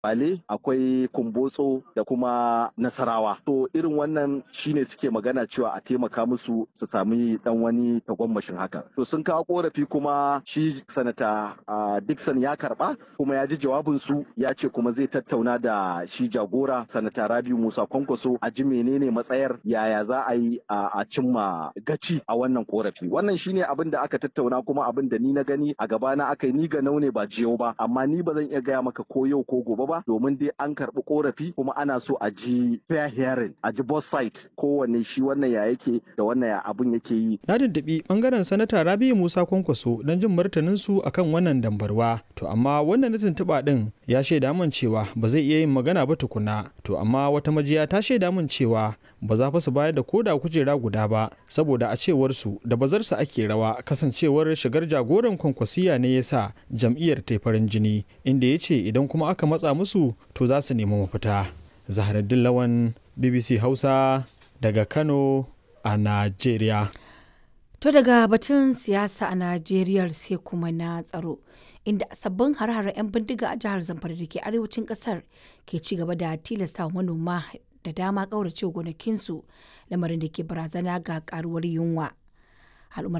Bale, akwai Kumbotso da kuma Nasarawa. To irin wannan shine suke magana cewa a taimaka musu su sami dan wani tagwammashin haka. To sun kawo korafi kuma shi sanata Dixon ya karba kuma ya ji jawabin su ya ce kuma zai tattauna da shi jagora sanata Rabiu Musa Kwankwaso a ji menene matsayar yaya za a yi a cimma gaci a wannan korafi. Wannan shine abin da aka tattauna kuma abin da ni na gani a gabana aka yi, ni ga naune ba jiyo ba, amma ni ba zan iya gaya maka ko yau ko gobe ba domin dai an karɓi korafi kuma ana so a ji fair hearing, a ji both side, kowanne shi wannan ya yake da wannan ya abin yake yi. Na tuntuɓi ɓangaren sanata Rabiu Musa Kwankwaso don jin martanin su akan wannan dambarwa, to amma wannan na tuntuɓa ɗin ya shaida min cewa ba zai iya yin magana ba tukuna. To amma wata majiya ta shaida min cewa ba za fa su bayar da koda kujera guda ba, saboda a cewar su da bazarsa ake rawa, kasancewar shigar jagoran Kwankwasiya ne ya sa jam'iyyar ta farin jini, inda ya ce idan kuma aka matsa musu to za su nemi mafita. Zaharaddin Lawan, BBC Hausa daga Kano a Najeriya. To daga batun siyasa a Najeriya sai kuma na tsaro, inda sabbin har-haren 'yan bindiga a jihar Zamfara da ke arewacin kasar ke ci gaba da tilasta manoma da dama ƙaurace gonakinsu, lamarin da ke barazana ga karuwar yunwa. Al'ummar